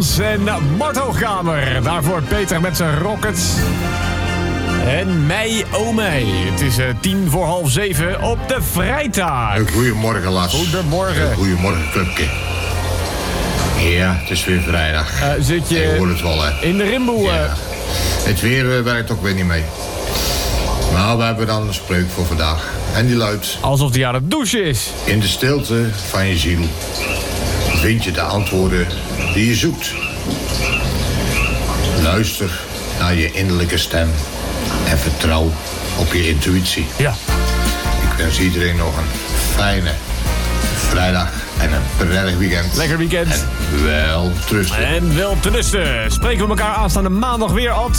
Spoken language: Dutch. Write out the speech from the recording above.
En Mart Hoogkamer. Daarvoor Peter met zijn Rockets. En mij, oh mij. Het is 7:10 op de vrijdag. Goedemorgen, Lars. Goedemorgen. Goedemorgen, Clubke. Ja, het is weer vrijdag. Zit je Ik hoor het wel, hè. in de rimboe? Ja. Het weer werkt ook weer niet mee. Maar we hebben dan een spreuk voor vandaag. En die luidt: Alsof die aan het douchen is. in de stilte van je ziel vind je de antwoorden die je zoekt. Luister naar je innerlijke stem en vertrouw op je intuïtie. Ja. Ik wens iedereen nog een fijne vrijdag en een prettig weekend. Lekker weekend. En wel trusten. En wel te lusten. Spreken we elkaar aanstaande maandag weer, Ad?